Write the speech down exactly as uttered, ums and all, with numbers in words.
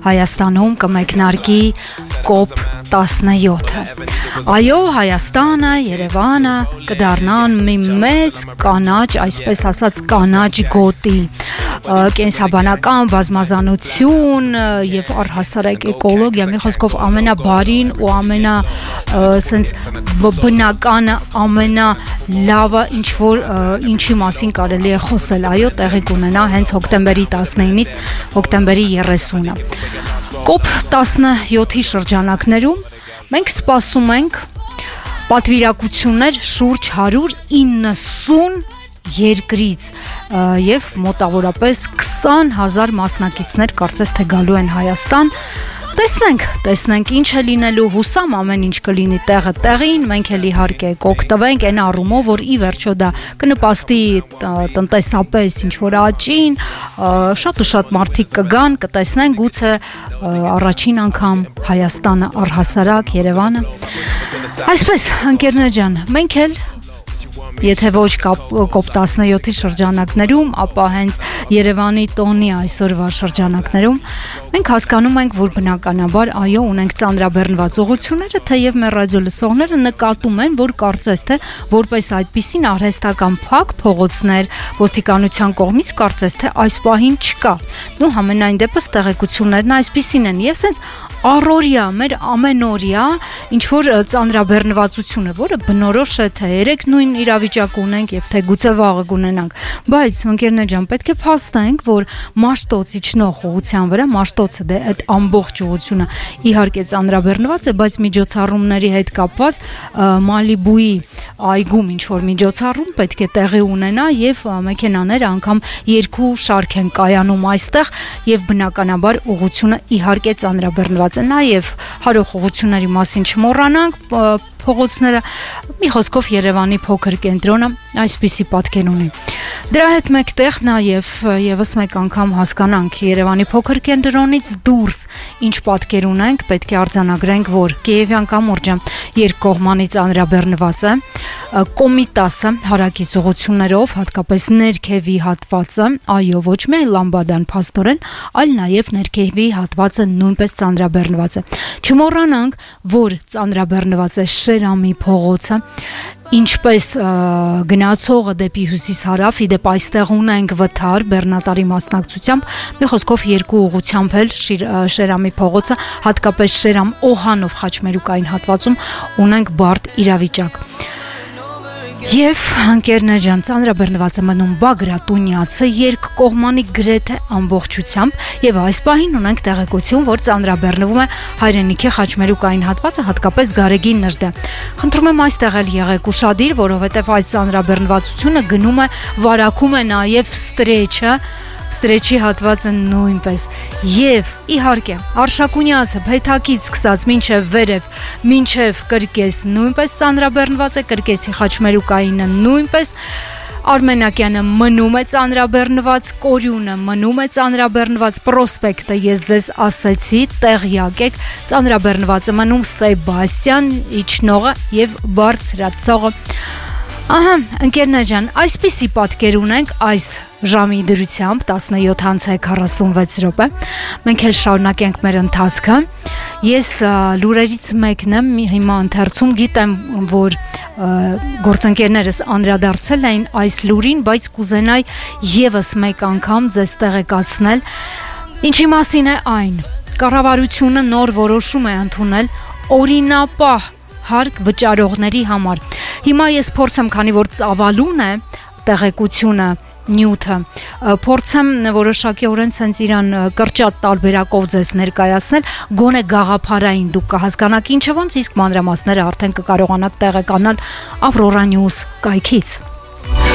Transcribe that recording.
Հայաստանում կմեկնարկի կոպ տասնյոթը։ Այո, Հայաստանը, Երևանը կդառնան մի մեծ կանաչ, այսպես ասած կանաչ գոտի, կենսաբանական բազմազանություն եւ առհասարակ էկոլոգիա, մի խոսքով ամենաբարին ու ամենա սենց բնականը, ամենալավը, ինչ որ ինչի մասին կարելի է խոսել, այո, տեղի կունենա հենց հոկտեմբերի տասնինից հոկտեմբերի երեսունը։ կոպ տասնյոթի շրջանակներում մենք սպասում ենք պատվիրակություններ շուրջ հարյուր իննսուն երկրից եւ մոտավորապես քսան հազար մասնակիցներ կարծես թե գալու են Հայաստան։ Տեսնենք, տեսնենք ինչ է լինելու, հուսամ ամեն ինչ կլինի տեղը տեղին, մենք էլ իհարկե կօգտվենք այն առումով, որ ի վերջո դա կնպաստի տնտեսապես ինչ որ աճին, շատ ու շատ մարդիկ կգան, կտեսնեն գուցե առաջին անգամ Հայաստանը, առհասարակ Երևանը։ Այսպես, ընկերներ ջան, մենք էլ եթե ոչ կոպ տասնյոթի շրջանակներում, ապա հենց Երևանի տոնի այսօրվա շրջանակներում մենք հասկանում ենք, որ բնականաբար այո ունենք ծանրաբեռնված ուղղությունները, թեև մեր ռադիո լսողները նկատում են, որ կարծես թե որպես այդպիսին արհեստական փակ փողոցներ ոստիկանության կողմից կարծես թե այս պահին չկա։ Նու համենայն դեպս տեղեկություններն այսպիսին են եւ սենց առօրյա, մեր ամենօրյա ինչ որ ծանրաբեռնվածությունը, որը բնորոշ է թե երեք նույն իրավիճակ ունենք եւ թե գուցե վաղը կունենանք, բայց ընկերներ ջան, պետք է փաստենք, որ Մաշտոց իջնող ուղղության վրա, Մաշտոցը դե այդ ամբողջ ուղղությունը իհարկե ծանրաբեռնված է, բայց միջոցառումների հետ կապված Մալիբուի այգում ինչ որ միջոցառում պետք է տեղի ունենա եւ մեքենաները անգամ երկու շարք են կայանում այստեղ եւ բնականաբար ուղղությունը իհարկե ծանրաբեռնված է, նաեւ հարող ուղղությունների մասին չմոռանանք, փողոցները, մի խոսքով Երևանի փոքր կենտրոնը այսպիսի պատկեր ունի։ Դրա հետ մեկտեղ նաև եւս մեկ անգամ հասկանանք Երևանի փոքր կենտրոնից դուրս ինչ պատկեր ունենք, պետք է արձանագրենք, որ Կիևյան կամուրջը երկկողմանի ծանրաբեռնված է, Կոմիտասը հարակից ուղղություններով, հատկապես ներքևի հատվածը, այո, ոչ միայն Լամբադան փաստորեն, այլ նաև ներքևի հատվածը նույնպես ծանրաբեռնված է։ Չմոռանանք, որ ծանրաբեռնված է Շերամի փողոցը, ինչպես գնացողը դեպի հյուսիս-հարավ, իդեպ այստեղ ունենք վթար բեռնատարի մասնակցությամբ, մի խոսքով երկու ուղղությամբ էլ Շերամի փողոցը, հատկապես Շերամ Օհանով խաչմերուկային հատվածում ունենք բարդ իրավիճակ։ Եվ ընկերներ ջան, ծանրաբեռնված է մնում Բագրատունյացը երկկողմանի գրեթե ամբողջությամբ եւ այս պահին ունենք տեղեկություն, որ ծանրաբեռնվում է Հայրենիքի խաչմերուկային հատվածը, հատկապես Գարեգին Նժդե։ Խնդրում եմ այստեղ էլ եղեք ուշադիր, որովհետեւ այս ծանրաբեռնվածությունը գնում է, վարակում է նաեւ ստրեչը, ստրեչի հատվածը նույնպես եւ իհարկե Արշակունյացը Փեթակից սկսած մինչեւ վերև, մինչեւ Կրկես նույնպես ծանրաբեռնված է, Կրկեսի խաչմերուկայինը նույնպես, Արմենակյանը մնում է ծանրաբեռնված, Կորյունը մնում է ծանրաբեռնված, Պրոսպեկտը ես ձեզ ասեցի, տեղյակ եք, ծանրաբեռնված է մնում Սեբաստիան, Իջնողը եւ Բարձրացողը։ Ահա, ընկերներ ջան, այսպիսի պատկեր ունենք այս ժամի դրությամբ տասնյոթ անց քառասունվեց րոպե։ Մենք էլ շարունակենք մեր ընթացքը։ Ես լուրերից մեկն եմ հիմա ընթերցում, գիտեմ, որ գործընկերներս անդրադարձել էին այս լուրին, բայց կուզենայի եւս մեկ անգամ ձեզ տեղեկացնել, ինչի մասին է այն։ Կառավարությունը նոր որոշում է ընդունել օրինապահ հարկ վճարողների համար։ Հիմա ես փորձեմ, քանի որ ծավալուն է տեղեկությունը նյութը, փորձեմ որոշակիորեն սենց իրան կրճատ տարբերակով ձեզ ներկայացնել, գոնե գաղափարային դուք կհասկանաք ինչը ոնց, իսկ մանրամասները արդեն կկարողանաք տեղեկանալ Aurora News կայքից։